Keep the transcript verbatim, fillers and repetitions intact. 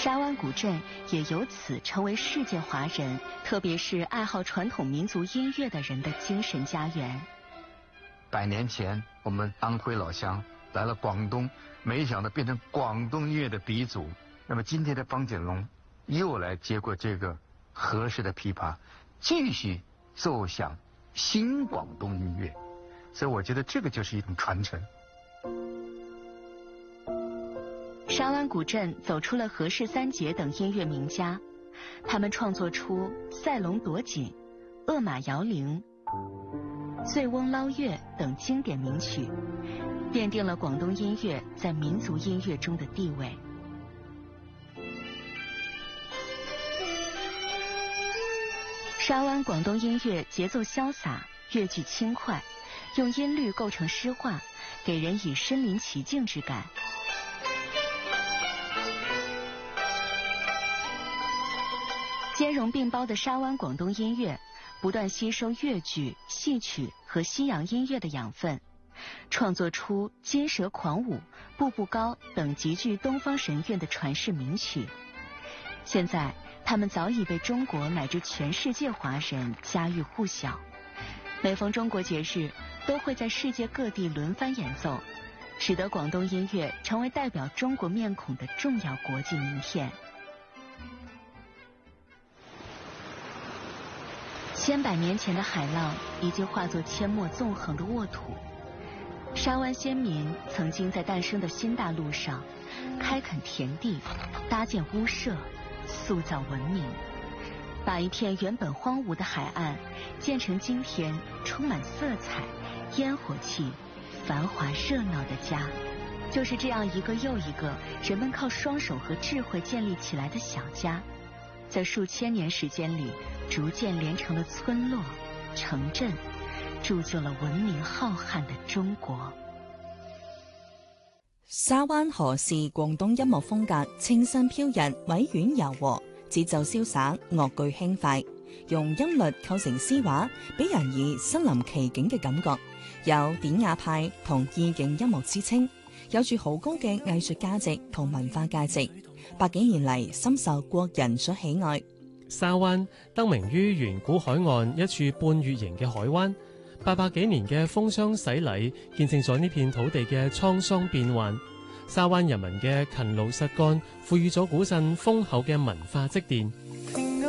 沙湾古镇也由此成为世界华人，特别是爱好传统民族音乐的人的精神家园。 百年前我们安徽老乡来了广东，没想到变成广东乐的鼻祖。那么今天的方锦龙又来接过这个合适的琵琶，继续奏响新广东音乐，所以我觉得这个就是一种传承。 沙湾古镇走出了何氏三杰等音乐名家，他们创作出《赛龙夺锦》《恶马摇铃》《醉翁捞月》等经典名曲，奠定了广东音乐在民族音乐中的地位。沙湾广东音乐节奏潇洒，乐句轻快，用音律构成诗画，给人以身临其境之感。兼容并包的沙湾广东音乐，不断吸收粤剧、戏曲和西洋音乐的养分，创作出《金蛇狂舞》《步步高》等极具东方神韵的传世名曲。现在，他们早已被中国乃至全世界华人家喻户晓。每逢中国节日，都会在世界各地轮番演奏，使得广东音乐成为代表中国面孔的重要国际名片。千百年前的海浪已经化作阡陌纵横的沃土，沙湾先民曾经在诞生的新大陆上开垦田地，搭建屋舍，塑造文明，把一片原本荒芜的海岸建成今天充满色彩、烟火气、繁华热闹的家。就是这样一个又一个人们靠双手和智慧建立起来的小家，在数千年时间里逐渐连成了村落、城镇，铸就了文明浩瀚的中國。 沙灣何氏廣東音樂風格清新飄逸、委婉柔和，節奏瀟灑，樂句輕快，用音律構成詩畫，俾人以身臨其境嘅感覺，有典雅派同意境音樂之稱，有住好高嘅藝術價值同文化價值，百幾年嚟深受國人所喜愛。 沙灣得名於遠古海岸一處半月形嘅海灣，八百幾年嘅風霜洗禮，見證咗呢片土地嘅滄桑變幻。沙灣人民嘅勤勞實幹，賦予咗古鎮豐厚嘅文化積澱。